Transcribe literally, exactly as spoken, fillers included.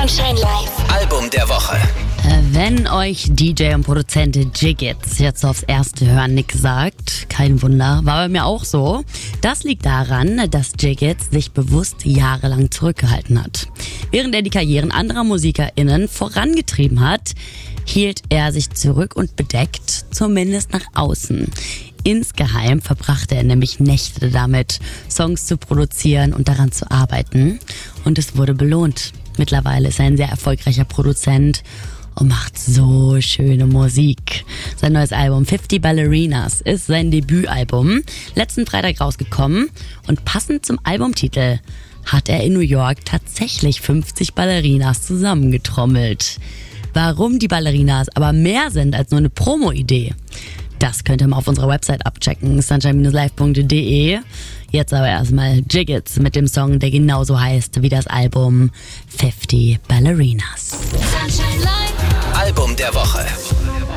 Sunshine Live. Album der Woche. Wenn euch D J und Produzent Jiggits jetzt aufs erste Hören nix sagt, kein Wunder, war bei mir auch so. Das liegt daran, dass Jiggits sich bewusst jahrelang zurückgehalten hat. Während er die Karrieren anderer MusikerInnen vorangetrieben hat, hielt er sich zurück und bedeckt, zumindest nach außen. Insgeheim verbrachte er nämlich Nächte damit, Songs zu produzieren und daran zu arbeiten. Und es wurde belohnt. Mittlerweile ist er ein sehr erfolgreicher Produzent und macht so schöne Musik. Sein neues Album fifty Ballerinas ist sein Debütalbum, letzten Freitag rausgekommen, und passend zum Albumtitel hat er in New York tatsächlich fünfzig Ballerinas zusammengetrommelt. Warum die Ballerinas aber mehr sind als nur eine Promo-Idee, das könnt ihr mal auf unserer Website abchecken, sunshine live punkt de. Jetzt aber erstmal Jiggits mit dem Song, der genauso heißt wie das Album fifty Ballerinas. Sunshine Live. Album der Woche.